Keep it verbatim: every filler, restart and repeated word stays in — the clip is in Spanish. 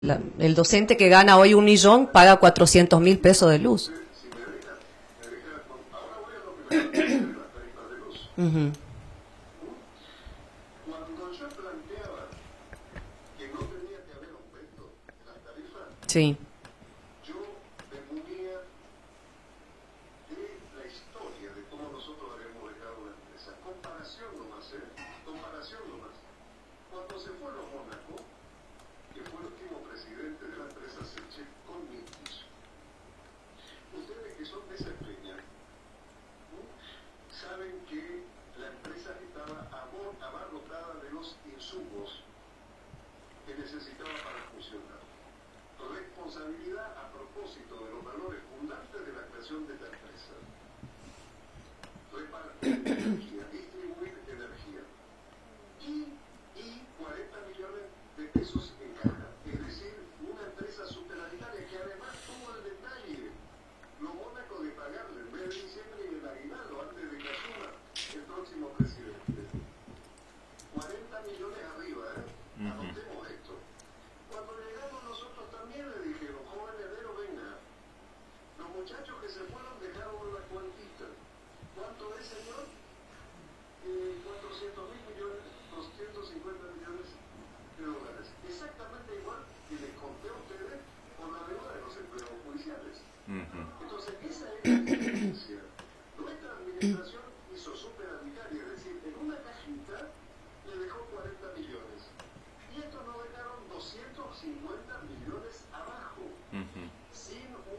La- el docente que gana hoy un millón paga cuatrocientos mil pesos de luz. Ujú. Cuando yo planteaba que no tenía que haber aumento en las tarifas, Sí. yo me munía de la historia de cómo nosotros habíamos dejado la empresa. Comparación nomás, ¿eh? Comparación nomás. Cuando se fue a Mónaco, que fue el último presidente de la empresa Seche con Mitis, ustedes que son de esa peña, saben que la empresa estaba abor- abarrotada de los insumos que necesitaba para funcionar. Responsabilidad a propósito de los valores fundantes de la creación de esta empresa. Repartir energía, distribuir energía. Y, y cuarenta millones de pesos en caja. Es decir, una empresa superavitaria que además tuvo el detalle, lo Mónaco, de pagarle en vez de diciembre y el aguinaldo antes de que asuma el próximo presidente. cuarenta millones arriba, ¿eh? Anotemos esto. Cuando llegamos nosotros también le dijeron, joven heredero, venga, los muchachos que se fueron dejaron una cuantita. ¿Cuánto es, señor?